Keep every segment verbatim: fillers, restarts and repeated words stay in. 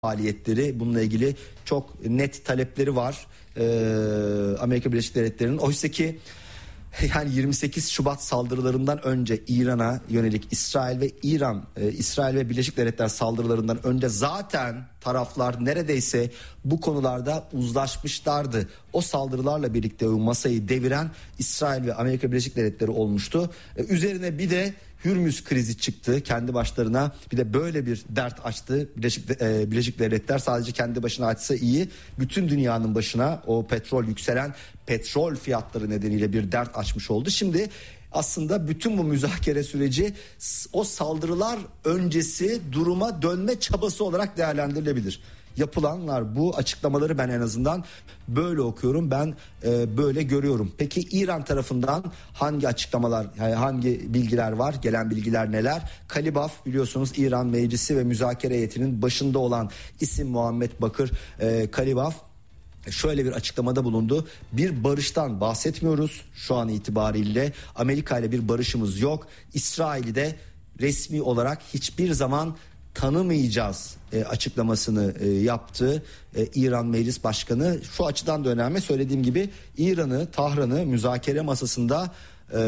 faaliyetleri, bununla ilgili çok net talepleri var ee, Amerika Birleşik Devletleri'nin. Oysa ki yani yirmi sekiz Şubat saldırılarından önce İran'a yönelik İsrail ve İran, e, İsrail ve Birleşik Devletler saldırılarından önce zaten taraflar neredeyse bu konularda uzlaşmışlardı. O saldırılarla birlikte masayı deviren İsrail ve Amerika Birleşik Devletleri olmuştu. E, üzerine bir de Hürmüz krizi çıktı kendi başlarına, bir de böyle bir dert açtı Birleşik, e, Birleşik Devletler. Sadece kendi başına açsa iyi, bütün dünyanın başına o petrol, yükselen petrol fiyatları nedeniyle bir dert açmış oldu. Şimdi aslında bütün bu müzakere süreci o saldırılar öncesi duruma dönme çabası olarak değerlendirilebilir. Yapılanlar, bu açıklamaları ben en azından böyle okuyorum, ben e, böyle görüyorum. Peki İran tarafından hangi açıklamalar, yani hangi bilgiler var, gelen bilgiler neler? Kalibaf, biliyorsunuz İran Meclisi ve müzakere heyetinin başında olan isim Muhammed Bakır e, Kalibaf şöyle bir açıklamada bulundu. Bir barıştan bahsetmiyoruz şu an itibariyle. Amerika ile bir barışımız yok. İsrail'i de resmi olarak hiçbir zaman tanımayacağız e, açıklamasını e, yaptı e, İran Meclis Başkanı. Şu açıdan da önemli, söylediğim gibi İran'ı, Tahran'ı müzakere masasında e,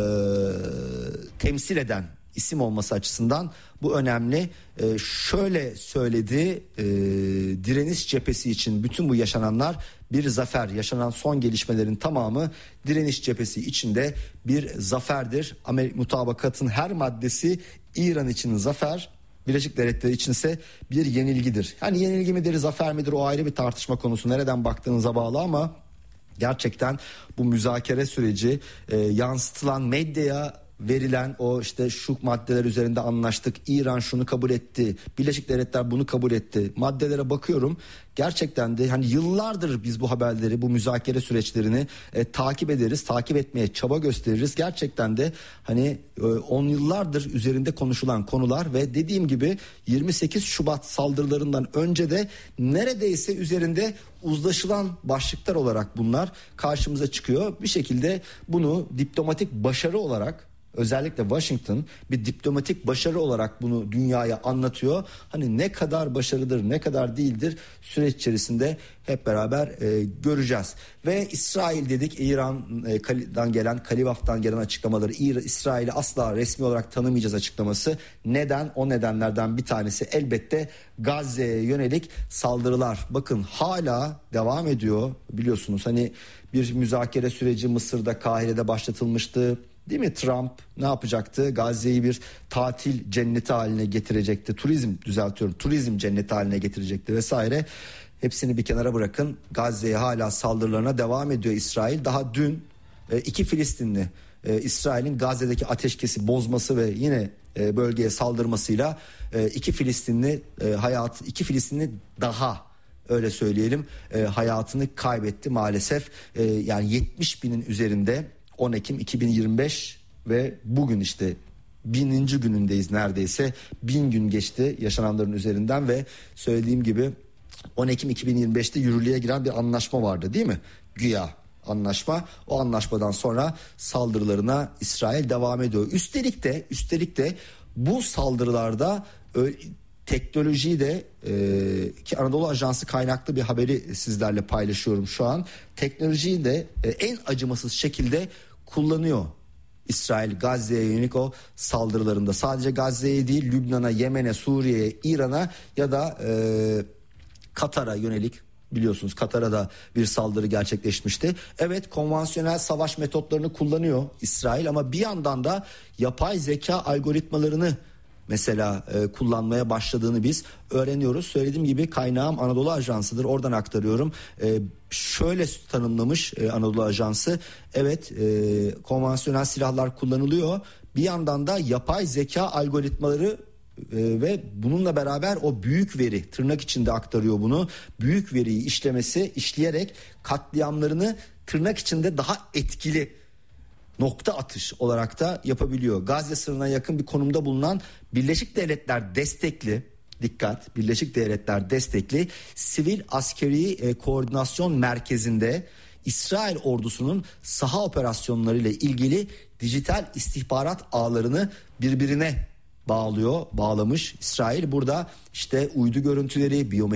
temsil eden isim olması açısından bu önemli. E, şöyle söyledi, e, direniş cephesi için bütün bu yaşananlar bir zafer. Yaşanan son gelişmelerin tamamı direniş cephesi içinde bir zaferdir. Amerika mutabakatın her maddesi İran için zafer, Birleşik Devletleri içinse bir yenilgidir. Yani yenilgi midir, zafer midir, o ayrı bir tartışma konusu. Nereden baktığınıza bağlı ama gerçekten bu müzakere süreci e, yansıtılan medyaya verilen o işte şu maddeler üzerinde anlaştık, İran şunu kabul etti, Birleşik Devletler bunu kabul etti maddelere bakıyorum. Gerçekten de hani yıllardır biz bu haberleri, bu müzakere süreçlerini e, takip ederiz, takip etmeye çaba gösteririz. Gerçekten de hani e, on yıllardır üzerinde konuşulan konular ve dediğim gibi yirmi sekiz Şubat saldırılarından önce de neredeyse üzerinde uzlaşılan başlıklar olarak bunlar karşımıza çıkıyor. Bir şekilde bunu diplomatik başarı olarak, özellikle Washington bir diplomatik başarı olarak bunu dünyaya anlatıyor. Hani ne kadar başarıdır, ne kadar değildir süreç içerisinde hep beraber e, göreceğiz. Ve İsrail dedik, İran'dan gelen, Kalibaf'tan gelen açıklamaları, İsrail'i asla resmi olarak tanımayacağız açıklaması. Neden? O nedenlerden bir tanesi elbette Gazze'ye yönelik saldırılar. Bakın hala devam ediyor, biliyorsunuz hani bir müzakere süreci Mısır'da, Kahire'de başlatılmıştı. Değil mi? Trump ne yapacaktı? Gazze'yi bir tatil cenneti haline getirecekti. Turizm, düzeltiyorum, turizm cenneti haline getirecekti vesaire. Hepsini bir kenara bırakın. Gazze'ye hala saldırılarına devam ediyor İsrail. Daha dün iki Filistinli, İsrail'in Gazze'deki ateşkesi bozması ve yine bölgeye saldırmasıyla iki Filistinli hayat, iki Filistinli daha, öyle söyleyelim, hayatını kaybetti maalesef. Yani yetmiş binin üzerinde on Ekim iki bin yirmi beş ve bugün işte bininci günündeyiz neredeyse. Bin gün geçti yaşananların üzerinden ve söylediğim gibi on Ekim iki bin yirmi beşte yürürlüğe giren bir anlaşma vardı değil mi? Güya anlaşma. O anlaşmadan sonra saldırılarına İsrail devam ediyor. Üstelik de üstelik de bu saldırılarda teknolojiyi de e, ki Anadolu Ajansı kaynaklı bir haberi sizlerle paylaşıyorum şu an. Teknolojiyi de e, en acımasız şekilde kullanıyor İsrail Gazze'ye yönelik o saldırılarında. Sadece Gazze'ye değil, Lübnan'a, Yemen'e, Suriye'ye, İran'a ya da e, Katar'a yönelik, biliyorsunuz Katar'a da bir saldırı gerçekleşmişti. Evet, konvansiyonel savaş metotlarını kullanıyor İsrail ama bir yandan da yapay zeka algoritmalarını mesela e, kullanmaya başladığını biz öğreniyoruz. Söylediğim gibi kaynağım Anadolu Ajansı'dır. Oradan aktarıyorum. E, şöyle tanımlamış e, Anadolu Ajansı. Evet, e, konvansiyonel silahlar kullanılıyor. Bir yandan da yapay zeka algoritmaları e, ve bununla beraber o büyük veri, tırnak içinde aktarıyor bunu. Büyük veriyi işlemesi, işleyerek katliamlarını tırnak içinde daha etkili, nokta atış olarak da yapabiliyor. Gazze sınırına yakın bir konumda bulunan Birleşik Devletler destekli, dikkat, Birleşik Devletler destekli sivil askeri e, koordinasyon merkezinde İsrail ordusunun saha operasyonları ile ilgili dijital istihbarat ağlarını birbirine bağlıyor, bağlamış İsrail. Burada işte uydu görüntüleri, biyometrik